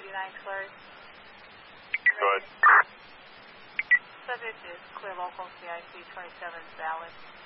289 cleared. Good. Subject is clear local CIC 27 valid.